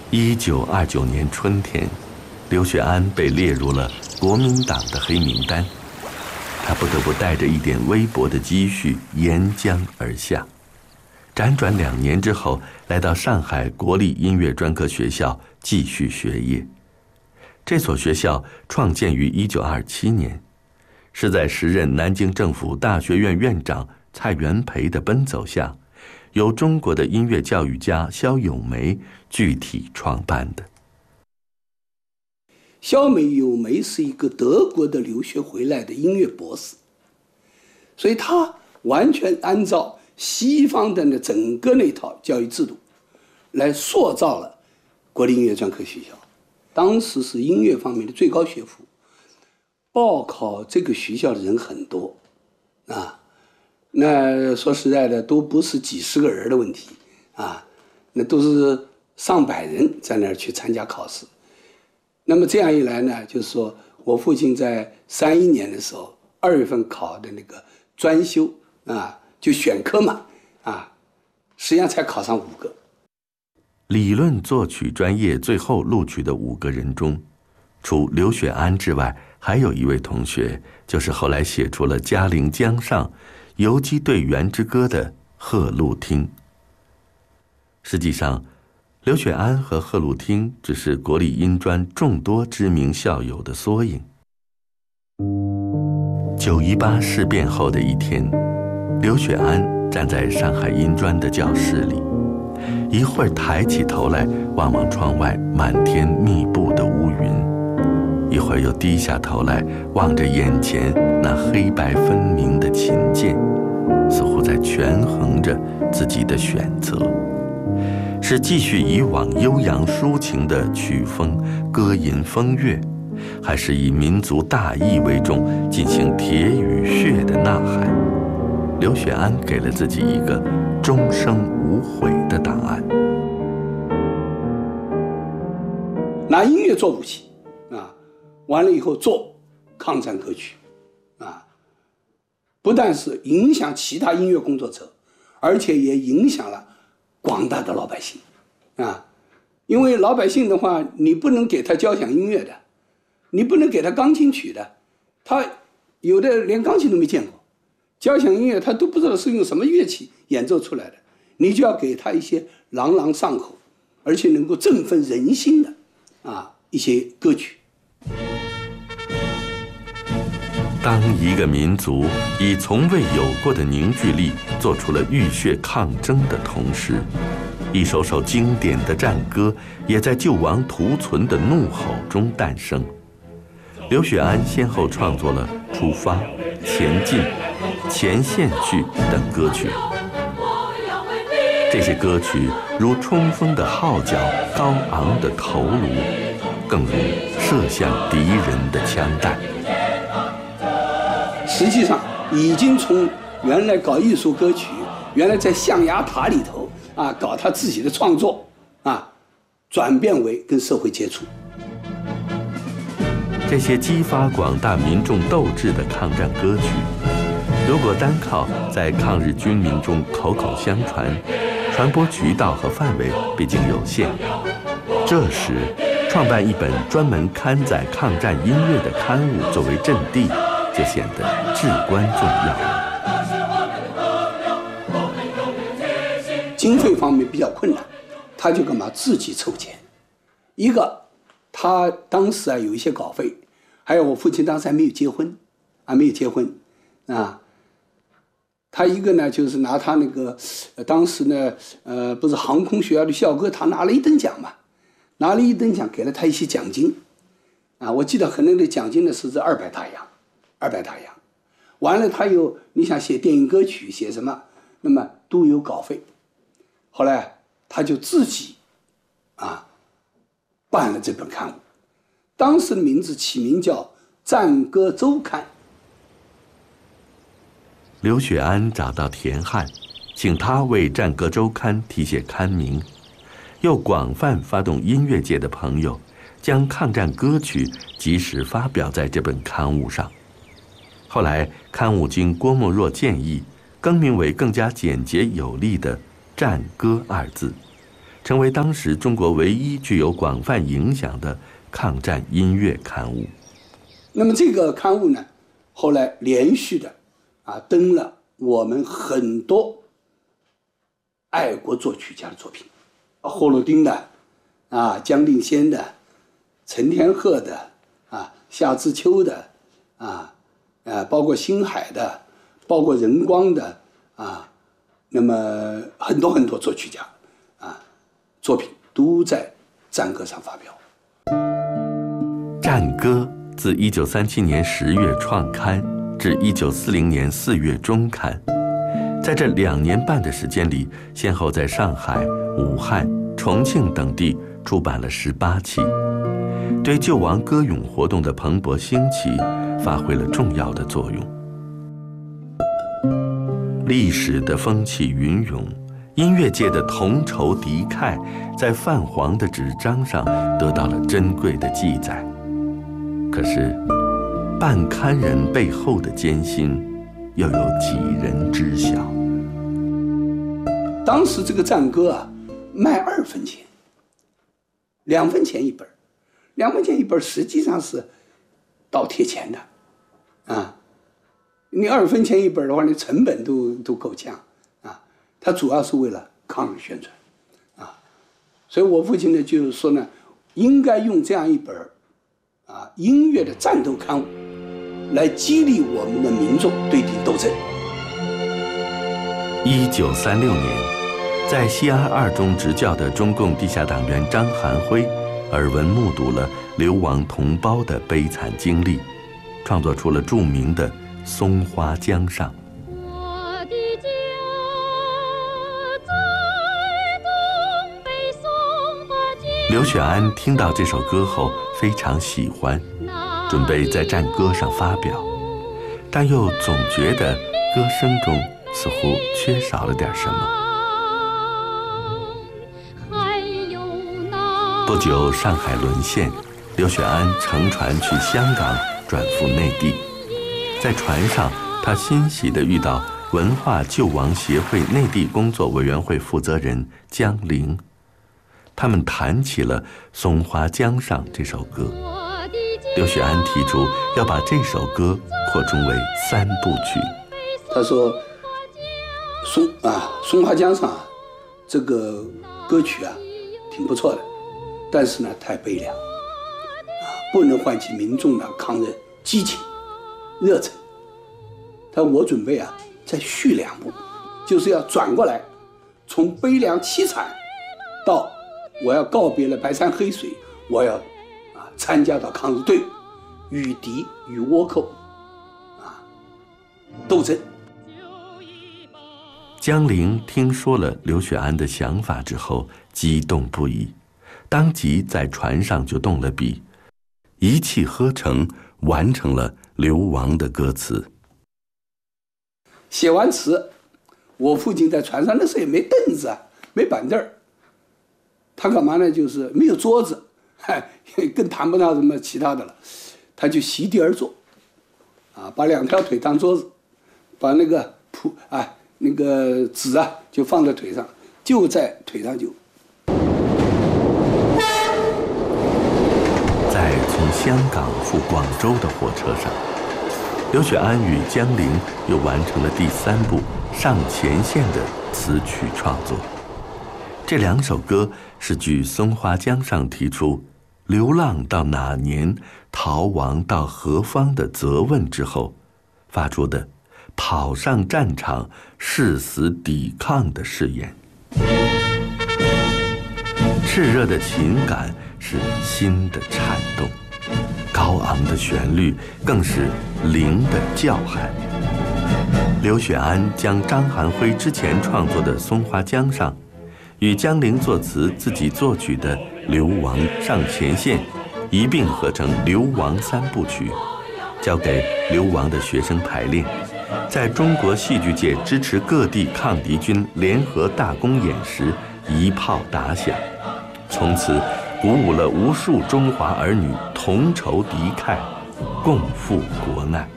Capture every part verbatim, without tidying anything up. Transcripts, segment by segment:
一九二九年春天，刘雪安被列入了国民党的黑名单，他不得不带着一点微薄的积蓄沿江而下。辗转两年之后，来到上海国立音乐专科学校继续学业。这所学校创建于一九二七年，是在时任南京政府大学院院长蔡元培的奔走下，由中国的音乐教育家萧友梅具体创办的。 萧美友梅是一个德国的留学回来的音乐博士，所以他完全按照西方的那整个那套教育制度来塑造了国立音乐专科学校。当时是音乐方面的最高学府，报考这个学校的人很多啊，那说实在的都不是几十个人的问题啊，那都是上百人在那儿去参加考试。那么这样一来呢，就是说我父亲在三一年的时候二月份考的那个专修啊，就选科嘛啊，实际上才考上五个。 理论作曲专业最后录取的五个人中，除刘雪安之外，还有一位同学，就是后来写出了《嘉陵江上》《游击队员之歌》的贺路汀。实际上，刘雪安和贺路汀只是国立音专众多知名校友的缩影。九一八事变后的一天，刘雪安站在上海音专的教室里，一会儿抬起头来望望窗外满天密布的乌云，一会儿又低下头来望着眼前那黑白分明的琴键，似乎在权衡着自己的选择，是继续以往悠扬抒情的曲风歌吟风月，还是以民族大义为重进行铁与血的呐喊。刘雪安给了自己一个终生无悔的答案。 拿音乐做武器啊，完了以后做抗战歌曲啊，不但是影响其他音乐工作者，而且也影响了广大的老百姓啊。因为老百姓的话，你不能给他交响音乐的，你不能给他钢琴曲的，他有的连钢琴都没见过，交响音乐他都不知道是用什么乐器演奏出来的，你就要给他一些朗朗上口，而且能够振奋人心的啊一些歌曲。 当一个民族以从未有过的凝聚力做出了浴血抗争的同时，一首首经典的战歌也在救亡图存的怒吼中诞生。刘雪安先后创作了《出发》《前进》《前线去》等歌曲。这些歌曲如冲锋的号角、高昂的头颅，更如射向敌人的枪弹。 实际上已经从原来搞艺术歌曲，原来在象牙塔里头啊搞他自己的创作啊，转变为跟社会接触。 这些激发广大民众斗志的抗战歌曲，如果单靠在抗日军民中口口相传，传播渠道和范围毕竟有限。这时，创办一本专门刊载抗战音乐的刊物作为阵地，就显得至关重要。 经费方面比较困难，他就干嘛自己筹钱。一个，他当时啊有一些稿费，还有我父亲当时还没有结婚，还没有结婚啊。他一个呢就是拿他那个，呃、当时呢呃不是航空学校的校歌，他拿了一等奖嘛，拿了一等奖，给了他一些奖金啊。我记得可能的奖金呢是这二百大洋，二百大洋。完了他有你想写电影歌曲写什么，那么都有稿费。后来他就自己啊办了这本刊物，当时的名字起名叫《战歌周刊》。 刘雪安找到田汉，请他为《战歌周刊》题写刊名，又广泛发动音乐界的朋友，将抗战歌曲及时发表在这本刊物上。后来刊物经郭沫若建议，更名为更加简洁有力的“战歌”二字， 成为当时中国唯一具有广泛影响的抗战音乐刊物。 那么这个刊物呢，后来连续的啊登了我们很多爱国作曲家的作品，霍洛丁的啊，姜定先的，陈天鹤的啊，夏之秋的啊，啊，包括星海的，包括任光的啊，那么很多很多作曲家啊，作品都在战歌上发表。 战歌自一九三七年十月创刊至一九四零年四月中刊，在这两年半的时间里，先后在上海、武汉、重庆等地出版了十八期，对救亡歌咏活动的蓬勃兴起发挥了重要的作用。历史的风起云涌，音乐界的同仇敌忾，在泛黄的纸张上得到了珍贵的记载。可是，办刊人背后的艰辛，又有几人知晓？ 当时这个战歌啊，卖二分钱，两分钱一本，两分钱一本实际上是倒贴钱的，啊，你二分钱一本的话，你成本都都够呛啊。它主要是为了抗日宣传，啊，所以我父亲呢就是说呢，应该用这样一本啊音乐的战斗刊物，来激励我们的民众对敌斗争。 一九三六年，在西安二中执教的中共地下党员张含辉，耳闻目睹了流亡同胞的悲惨经历，创作出了著名的《松花江上》。 我的家在东北松花江。 刘雪安听到这首歌后非常喜欢，准备在战歌上发表，但又总觉得歌声中似乎缺少了点什么。不久，上海沦陷，刘雪安乘船去香港，转赴内地。在船上，他欣喜地遇到文化救亡协会内地工作委员会负责人江玲，他们谈起了《松花江上》这首歌。刘雪安提出要把这首歌扩充为三部曲。 他说：“松啊，松花江上啊，这个歌曲啊，挺不错的，但是呢，太悲凉，啊，不能唤起民众的抗日激情、热忱。但我准备啊，再续两部，就是要转过来，从悲凉凄惨到我要告别了白山黑水，我要啊参加到抗日队伍，与敌与倭寇啊斗争。” 江玲听说了刘雪安的想法之后，激动不已，当即在船上就动了笔，一气呵成完成了《流亡》的歌词。 写完词，我父亲在船上那时候也没凳子啊，没板凳儿，他干嘛呢？就是没有桌子，嗨，更谈不到什么其他的了，他就席地而坐，啊，把两条腿当桌子，把那个铺啊那个纸啊就放在腿上，就在腿上就。 在从香港赴广州的火车上，刘雪安与江玲又完成了第三部《上前线》的词曲创作。这两首歌是据《松花江上》提出流浪到哪年，逃亡到何方的责问之后，发出的跑上战场誓死抵抗的誓言。炽热的情感是心的颤动，高昂的旋律更是灵的叫喊。刘雪安将张含辉之前创作的《松花江上》与江玲作词自己作曲的《流亡》《上前线》一并合成《流亡》三部曲，交给流亡的学生排练，在中国戏剧界支持各地抗敌军联合大公演时一炮打响，从此鼓舞了无数中华儿女同仇敌忾，共赴国难。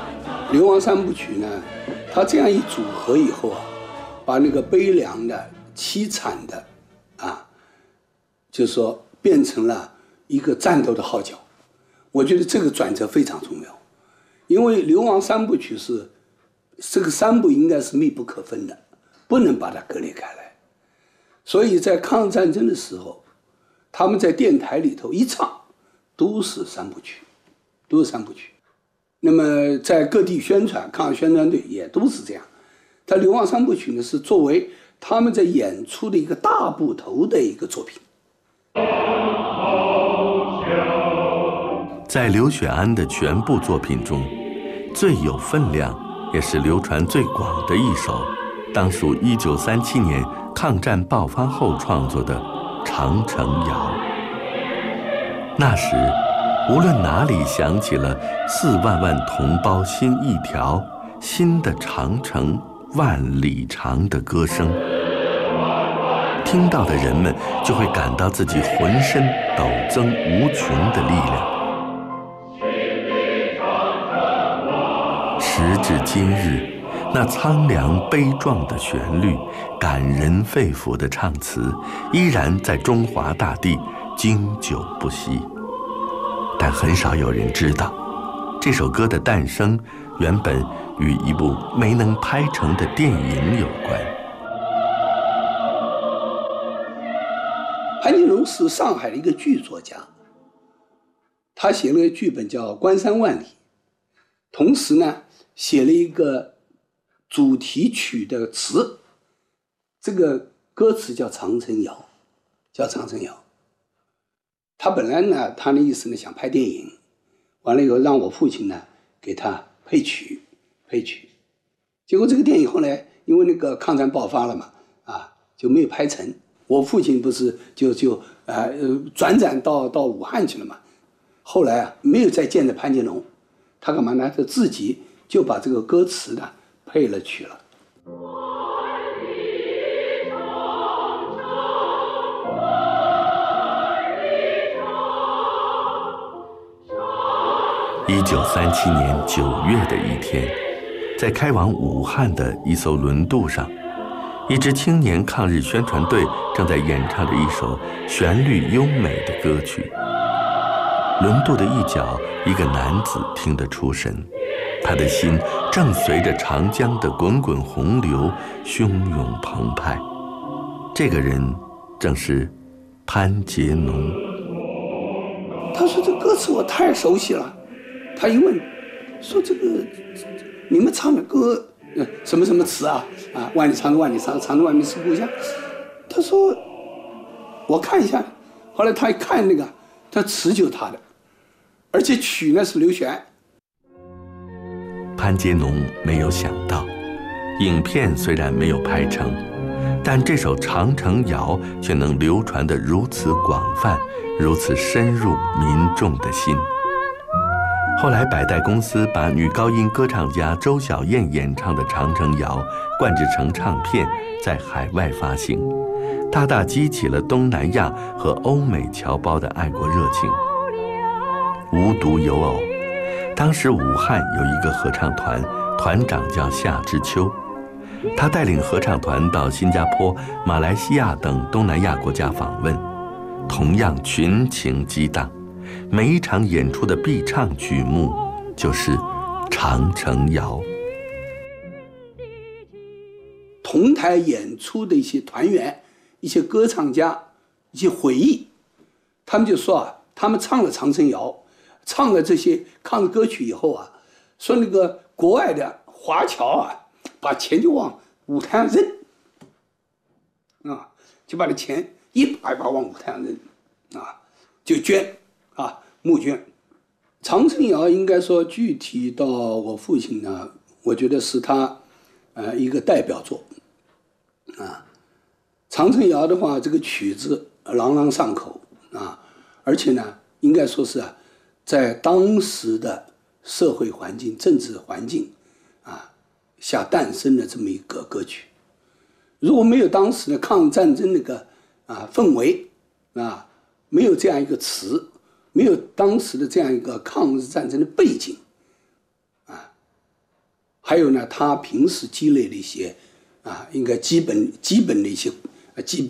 流亡三部曲呢，它这样一组合以后啊，把那个悲凉的、 凄惨的啊，就是说变成了一个战斗的号角。我觉得这个转折非常重要，因为流亡三部曲是这个三部应该是密不可分的，不能把它割裂开来。所以在抗日战争的时候，他们在电台里头一唱都是三部曲，都是三部曲。那么在各地宣传，抗日宣传队也都是这样。他流亡三部曲呢，是作为他们在演出的一个大部头的一个作品。 在刘雪庵的全部作品中，最有分量也是流传最广的一首，当属一九三七年抗战爆发后创作的《长城谣》。那时无论哪里响起了四万万同胞心一条，新的长城万里长的歌声，听到的人们就会感到自己浑身陡增无穷的力量。时至今日，那苍凉悲壮的旋律，感人肺腑的唱词，依然在中华大地经久不息。但很少有人知道，这首歌的诞生原本与一部没能拍成的电影有关。 潘金龙是上海的一个剧作家，他写了个剧本叫《关山万里》，同时呢写了一个主题曲的词，这个歌词叫《长城谣》，叫《长城谣》。他本来呢，他的意思呢想拍电影，完了以后让我父亲呢给他配曲，配曲。结果这个电影后来因为那个抗战爆发了嘛，啊就没有拍成。我父亲不是就就呃转战到到武汉去了嘛，后来啊没有再见着潘金龙，他干嘛呢？他自己就把这个歌词呢配了曲了。 一九三七年九月的一天，在开往武汉的一艘轮渡上，一支青年抗日宣传队正在演唱着一首旋律优美的歌曲。轮渡的一角，一个男子听得出神，他的心正随着长江的滚滚洪流汹涌澎湃。这个人正是潘杰农。 他说这歌词我太熟悉了，他一问说这个你们唱的歌呃什么什么词啊啊万里长城万里长长城万里是故乡。他说我看一下，后来他一看那个他词就是他的，而且曲呢是刘雪庵。 潘杰农没有想到，影片虽然没有拍成，但这首《长城谣》却能流传得如此广泛，如此深入民众的心。后来百代公司把女高音歌唱家周小燕演唱的《长城谣》灌制成唱片，在海外发行，大大激起了东南亚和欧美侨胞的爱国热情。无独有偶，当时武汉有一个合唱团，团长叫夏之秋，他带领合唱团到新加坡、马来西亚等东南亚国家访问，同样群情激荡。每一场演出的必唱曲目就是《长城谣》。 同台演出的一些团员、一些歌唱家、一些回忆，他们就说啊，他们唱了《长城谣》，唱了这些抗日歌曲以后啊，说那个国外的华侨啊，把钱就往舞台上扔，啊，就把那钱一把一把往舞台上扔，啊，就捐。啊，募捐。长城谣应该说具体到我父亲呢，我觉得是他呃一个代表作啊。长城谣的话，这个曲子朗朗上口啊，而且呢应该说是啊，在当时的社会环境、政治环境啊下诞生的这么一个歌曲。如果没有当时的抗日战争那个啊氛围啊，没有这样一个词，没有当时的这样一个抗日战争的背景啊，还有呢他平时积累的一些啊应该基本基本的一些即